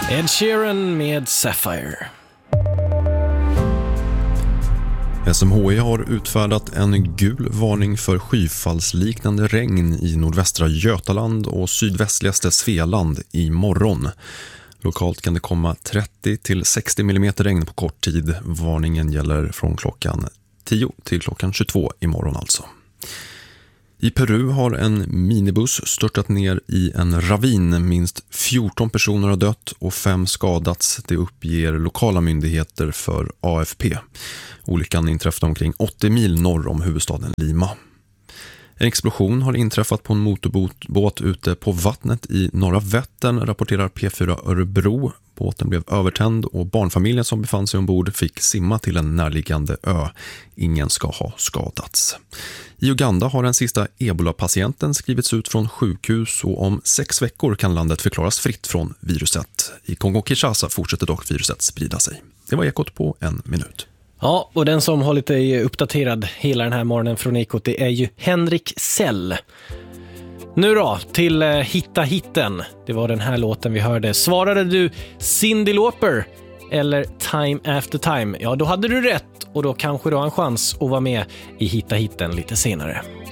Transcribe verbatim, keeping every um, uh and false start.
Ed Sheeran med Sapphire. S M H I har utfärdat en gul varning för skyfallsliknande regn i nordvästra Götaland och sydvästligaste Svealand i morgon. Lokalt kan det komma trettio till sextio millimeter regn på kort tid. Varningen gäller från klockan tio till klockan tjugotvå i morgon alltså. I Peru har en minibuss störtat ner i en ravin. Minst fjorton personer har dött och fem skadats. Det uppger lokala myndigheter för A F P. Olyckan inträffade omkring åttio mil norr om huvudstaden Lima. En explosion har inträffat på en motorbåt ute på vattnet i norra Vättern, rapporterar P fyra Örebro. Båten blev övertänd och barnfamiljen som befann sig ombord fick simma till en närliggande ö. Ingen ska ha skadats. I Uganda har den sista ebola-patienten skrivits ut från sjukhus och om sex veckor kan landet förklaras fritt från viruset. I Kongo-Kinshasa fortsätter dock viruset sprida sig. Det var Ekot på en minut. Ja, och den som hållit dig uppdaterad hela den här morgonen från Ekot, det är ju Henrik Sell. Nu då, till uh, Hitta hitten. Det var den här låten vi hörde. Svarade du Cyndi Lauper eller Time After Time? Ja, då hade du rätt och då kanske du har en chans att vara med i Hitta hitten lite senare.